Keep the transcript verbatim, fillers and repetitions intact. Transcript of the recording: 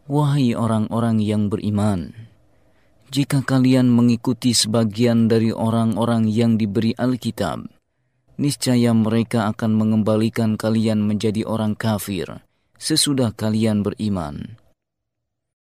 Wahai orang-orang yang beriman, jika kalian mengikuti sebagian dari orang-orang yang diberi Alkitab, niscaya mereka akan mengembalikan kalian menjadi orang kafir sesudah kalian beriman.